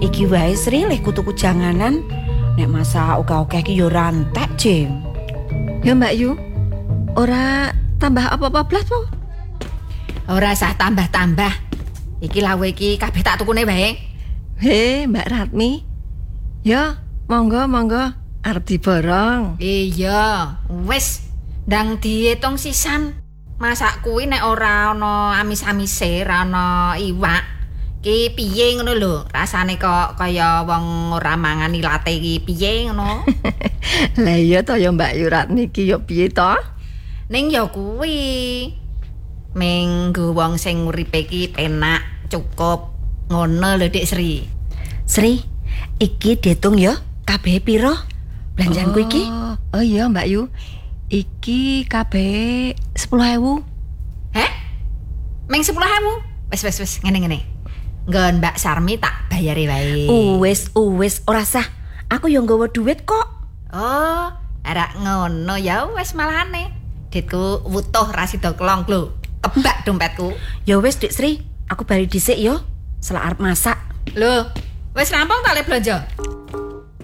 Iki wae Sri leh kutuku janganan. Nek masa oke-oke iki yo rantek, Jim. Ya Mbak Yu, ora tambah apa-apa blas po? Ora usah tambah-tambah. Iki lawe iki kabeh tak tukune wae. He, Mbak Ratmi. Ya, monggo arep diborong. Iya, wis ndang diitung sisan. Masak kuwi nek ora ana amis-amise, ora ana iwak. Ki piye ngono lho? Rasane kok kaya wong ora mangan ilate iki piye ngono? Lah iya to ya Mbak Yu Ratmi iki ya piye to? Ning ya kuwi. Menggo wong sing uripe iki penak, cukup. Ngono lho Dik Sri. Sri, iki diitung ya kabeh piro belanjanku iki? Oh iya Mbak Yu. Iki kabeh 10.000. Heh? Meng 10.000? Wis ngene. Nggon Mbak Sarmi tak bayari wae. Wis ora sah. Aku yo nggawa duit kok. Oh, arek ngono ya wis malane. Ditku wutuh ra sida klong lho. Kebak dompetku. Ya wis Dik Sri, aku bali dhisik yo. Selak arep masak. Lho, wis rampung tak le blanja.